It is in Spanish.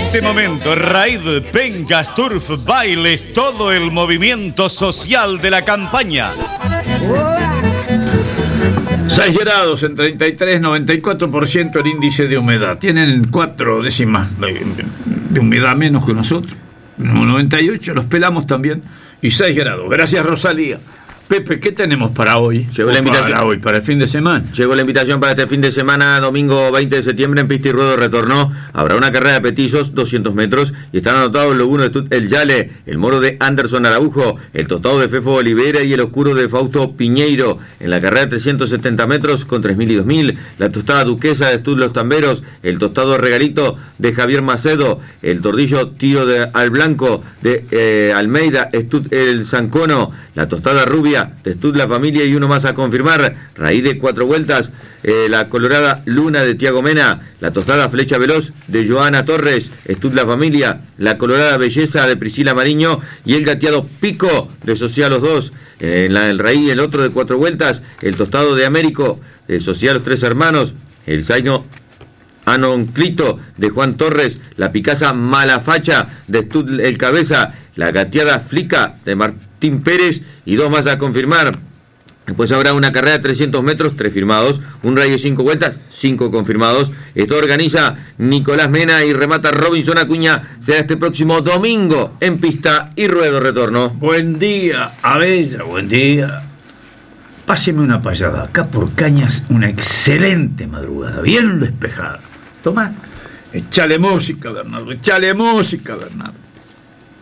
este momento, Raid, pencas, turf, bailes, todo el movimiento social de la campaña. 6 grados en 33, 94% el índice de humedad. Tienen 4 décimas de humedad menos que nosotros. 98 los pelamos también. Y 6 grados. Gracias, Rosalía. Pepe, ¿qué tenemos para hoy? Llegó la invitación. Para el fin de semana. Llegó la invitación para este fin de semana, domingo 20 de septiembre, en Pista y Ruedo retornó. Habrá una carrera de petizos, 200 metros, y están anotados los uno de Tut El Yale, el moro de Anderson Araujo, el tostado de Fefo Olivera y el oscuro de Fausto Piñeiro. En la carrera de 370 metros, con 3.000 y 2.000, la tostada duquesa de Stud Los Tamberos, el tostado regalito de Javier Macedo, el tordillo tiro de Al Blanco de Almeida, Stud El Zancono, la tostada rubia de Stud La Familia y uno más a confirmar, Raíz de 4 vueltas, la colorada Luna de Tiago Mena, la tostada Flecha Veloz de Joana Torres, Stud La Familia, la colorada Belleza de Priscila Mariño y el gateado Pico de Social Los Dos. El Raíz, el otro de 4 vueltas, el tostado de Américo de Social Los Tres Hermanos, el Zaino Anonclito de Juan Torres, la Picasa Malafacha de Stud El Cabeza, la gateada Flica de Martín Pérez y 2 más a confirmar. Después habrá una carrera de 300 metros, 3 firmados, un rayo de 5 vueltas, 5 confirmados. Esto organiza Nicolás Mena y remata Robinson Acuña. Será este próximo domingo en Pista y Ruedo retorno. Buen día, Abella, buen día. Páseme una payada. Acá por Cañas, una excelente madrugada, bien despejada. Toma, echale música, Bernardo, echale música, Bernardo.